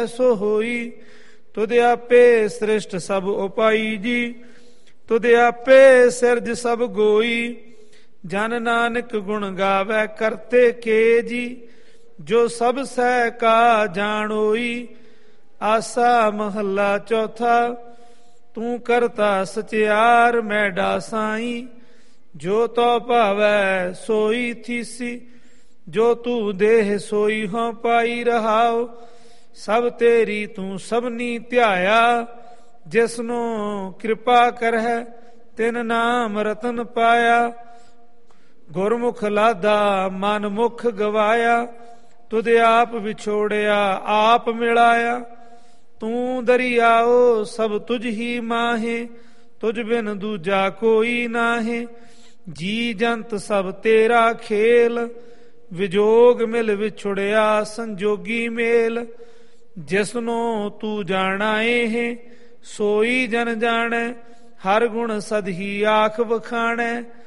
ਸੋ ਹੋਈ। ਤੁਧ ਆਪੇ ਸ੍ਰਿਸ਼ਟ ਸਭ ਉਪਾਈ ਜੀ, ਤੁਧ ਆਪੇ ਸਿਰਜ ਸਭ ਗੋਈ। ਜਨ ਨਾਨਕ ਗੁਣ ਗਾਵੈ ਕਰਤੇ ਕੇ ਜੀ, ਜੋ ਸਭ ਸਹਿ ਕਾ ਜਾਣੋਈ। ਆਸਾ ਮਹੱਲਾ ਚੌਥਾ। ਤੂੰ ਕਰਤਾ ਸਚਿਆਰ ਮੈਂ ਡਾਸਾਈ, ਜੋ ਤੋ ਭਾਵੈ ਸੋਈ ਥੀਸੀ। ਜੋ ਤੂੰ ਦੇਹ ਸੋਈ ਹੋਂ ਪਾਈ ਰਹਾਉ, ਸਭ ਤੇਰੀ ਤੂੰ ਸਭਨੀ ਧਿਆਇਆ। ਜਿਸਨੂੰ ਕਿਰਪਾ ਕਰਹਿ ਤਿਨ ਨਾਮ ਰਤਨ ਪਾਇਆ। ਗੁਰਮੁਖ ਲਾਦਾ ਮਨ ਮੁਖ ਗਵਾਇਆ, ਤੁਧ ਆਪ ਵਿਛੋੜਿਆ ਆਪ ਮਿਲਾਇਆ। ਤੂੰ ਦਰਿਆਓ ਸਭ ਤੁਝ ਹੀ ਮਾਹੇ, ਤੁਝ ਬਿਨ ਦੂਜਾ ਕੋਈ ਨਾਹੇ। ਜੀ ਜੰਤ ਸਭ ਤੇਰਾ ਖੇਲ, ਵਿਜੋਗ ਮਿਲ ਵਿਛੁੜਿਆ ਸੰਜੋਗੀ ਮੇਲ। ਜਿਸਨੂੰ ਤੂੰ ਜਾਣਾ ਏ ਸੋਈ ਜਨ ਜਾਣੈ, ਹਰ ਗੁਣ ਸਦ ਹੀ ਆਖ ਵਖਾਣੈ।